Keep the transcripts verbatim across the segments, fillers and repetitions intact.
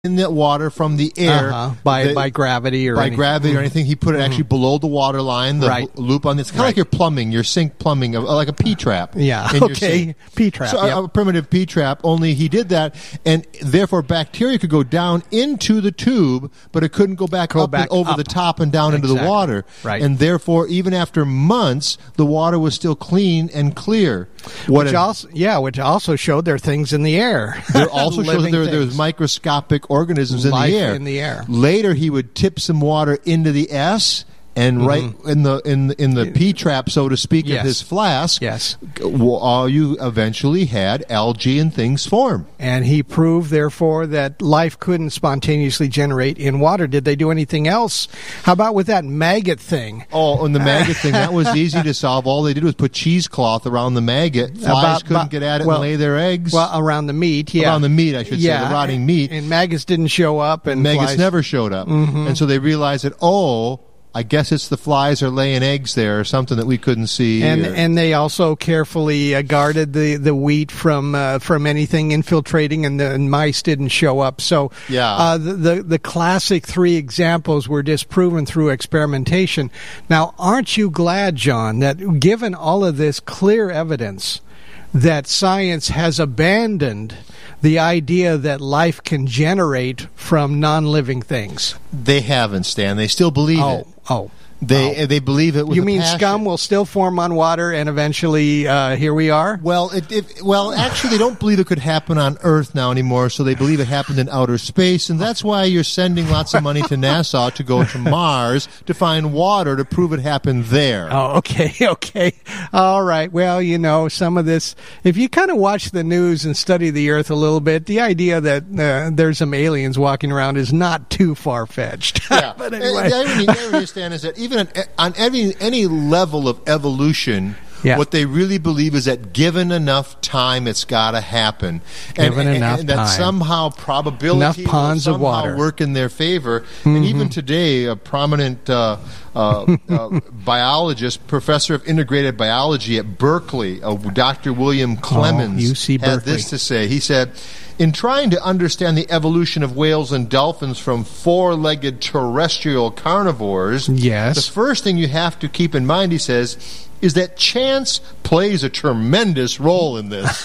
in the water from the air uh-huh. by the, by gravity or by anything. gravity mm-hmm. or anything. He put it actually mm-hmm. below the water line, the right. loop on. It's kind of right. like your plumbing, your sink plumbing, like a P trap. Yeah. In okay. your P trap. So yep. a, a primitive P trap. Only he did that, and therefore bacteria could go down into the tube, but it couldn't go back go up back and over up. the top and down exactly. into the water. Right. And therefore, even after months, the water was still clean and clear. What which a, also, yeah, which also showed there are things in the air. There also shows that there, things. there's microscopic organisms Life in the air. in the air. Later, he would tip some water into the S, and mm-hmm. right in the in the, in the P trap, so to speak, yes. of his flask. Yes, uh, you eventually had algae and things form. And he proved, therefore, that life couldn't spontaneously generate in water. Did they do anything else? How about with that maggot thing? Oh, and the maggot thing, that was easy to solve. All they did was put cheesecloth around the maggot. Flies about, couldn't about, get at it well, and lay their eggs. Well, around the meat, yeah. Around the meat, I should yeah. say, the rotting meat. And maggots didn't show up. And maggots flies. never showed up. Mm-hmm. And so they realized that, oh, I guess it's the flies are laying eggs there or something that we couldn't see. And or, and they also carefully uh, guarded the, the wheat from uh, from anything infiltrating, and the and mice didn't show up. So yeah. uh, the, the the classic three examples were disproven through experimentation. Now, aren't you glad, John, that given all of this clear evidence that science has abandoned the idea that life can generate from non-living things? They haven't, Stan. They still believe oh, it. Oh, They oh. they believe it with You a mean passion. scum will still form on water, and eventually uh, here we are? Well, it, it, well, actually, they don't believe it could happen on Earth now anymore, so they believe it happened in outer space, and that's why you're sending lots of money to NASA to go to Mars to find water to prove it happened there. Oh, okay, okay. All right. Well, you know, some of this, if you kind of watch the news and study the Earth a little bit, the idea that uh, there's some aliens walking around is not too far-fetched. Yeah. But anyway. The irony, the irony, Stan, is that even on, on any, any level of evolution, yeah. what they really believe is that given enough time, it's got to happen. Given and, enough and that time. somehow probability Enough ponds will of somehow water. work in their favor. Mm-hmm. And even today, a prominent uh, uh, uh, biologist, professor of integrated biology at Berkeley, uh, Doctor William Clemens, oh, U C had Berkeley. this to say. He said, in trying to understand the evolution of whales and dolphins from four-legged terrestrial carnivores, yes. the first thing you have to keep in mind, he says, is that chance plays a tremendous role in this.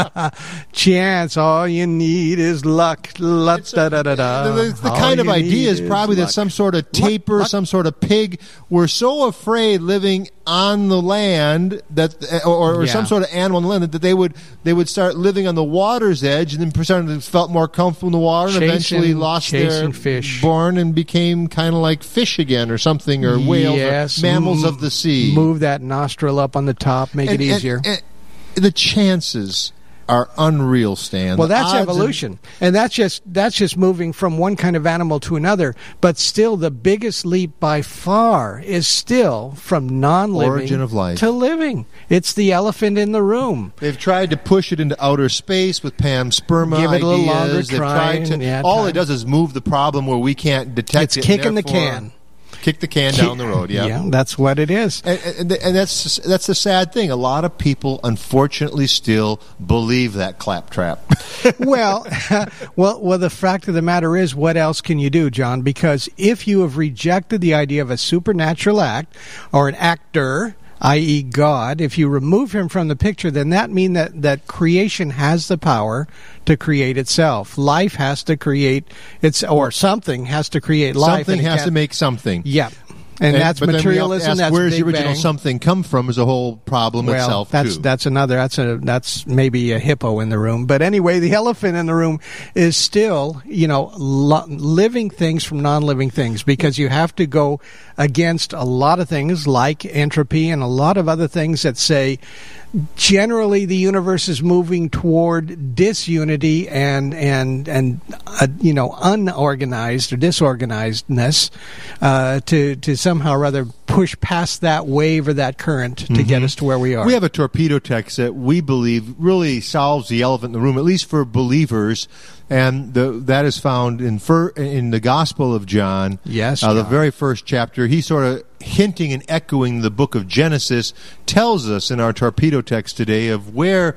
Chance, all you need is luck. luck It's da, a- da, da, da. The, the All kind of you idea need is probably that luck. some sort of tapir, luck. some sort of pig, were so afraid living on the land that, or, or Yeah. some sort of animal on the land that they would they would start living on the water's edge, and then pretending they felt more comfortable in the water, and Chasing- eventually lost their chasing fish. born and became kind of like fish again, or something, or whales, Yes. or mammals M- of the sea. Move that nostril up on the top, make And- it and- easier. and the chances are unreal, Stan. Well, The that's odds and- evolution, and that's just that's just moving from one kind of animal to another. But still, the biggest leap by far is still from non-living Origin of life. to living. It's the elephant in the room. They've tried to push it into outer space with panspermia Give it a little ideas. longer They've trying, tried to. yeah, all time. it does is move the problem where we can't detect It's it. kicking the therefore- can. Kick the can down the road. Yeah. Yeah, that's what it is. And, and, and that's that's the sad thing. A lot of people, unfortunately, still believe that claptrap. well, well, well. The fact of the matter is, what else can you do, John? Because if you have rejected the idea of a supernatural act or an actor, that is, God, if you remove him from the picture, then that means that that creation has the power to create itself. Life has to create its, or something has to create life. Something and it has can't- to make something. Yeah. And, and that's but then we have to materialism. ask, That's where's Big the original Bang. something come from? Is a whole problem well, itself that's too. that's another that's a that's maybe a hippo in the room. But anyway, the elephant in the room is still, you know, lo- living things from non-living things, because you have to go against a lot of things like entropy and a lot of other things that say generally the universe is moving toward disunity and and and uh, you know, unorganized or disorganizedness uh, to to somehow or other push past that wave or that current to Mm-hmm. get us to where we are. We have a torpedo text that we believe really solves the elephant in the room, at least for believers, and the, that is found in fir, in the Gospel of John. Yes, uh, the John. very first chapter. He sort of hinting and echoing the book of Genesis tells us in our torpedo text today of where